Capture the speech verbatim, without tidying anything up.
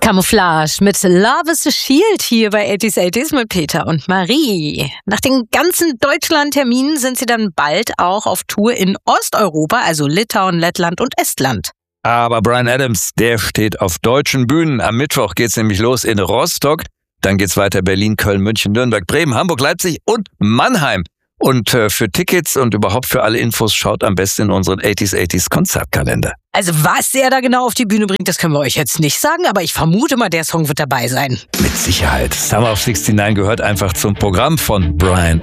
Camouflage mit Love is a Shield hier bei achtziger achtziger mit Peter und Marie. Nach den ganzen Deutschland-Terminen sind sie dann bald auch auf Tour in Osteuropa, also Litauen, Lettland und Estland. Aber Bryan Adams, der steht auf deutschen Bühnen. Am Mittwoch geht's nämlich los in Rostock. Dann geht's weiter Berlin, Köln, München, Nürnberg, Bremen, Hamburg, Leipzig und Mannheim. Und äh, für Tickets und überhaupt für alle Infos schaut am besten in unseren achtziger achtziger Konzertkalender. Also was er da genau auf die Bühne bringt, das können wir euch jetzt nicht sagen, aber ich vermute mal, der Song wird dabei sein. Mit Sicherheit. Summer of sixty-nine gehört einfach zum Programm von Bryan